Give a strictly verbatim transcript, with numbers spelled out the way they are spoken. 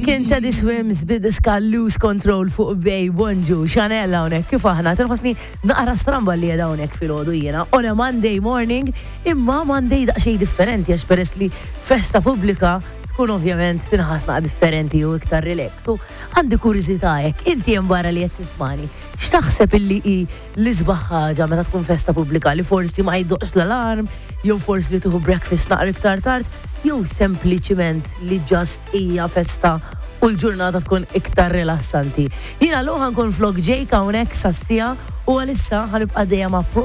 Back in Teddy Swims bid-diska Lose Control fuq Bej Bonġu, Chanel hawnhekk kif aħna tinħossni naqra stramba li qiegħda hawnhekk filgħodu jiena. On a Monday morning, imma Monday daqsxejn differenti għax peress li festa pubblika tkun ovvjament tinħassna differenti u iktar relax. U għandi kuriżità hekk, inti hemm barra li qed tismani. X'taħseb illi hi l-isbaħ ħaġa meta tkun festa pubblika li forsi ma jdoqx l-alarm, jew forsi li tieħu breakfast naqra iktar tard, jew sempliċiment li ġast hija festa u l-ġurnata tkun iktar rilassanti. Jiena l-oħan kun vlog ġejka hawnhekk sassija u għalissa ħanibqa' dejja ma'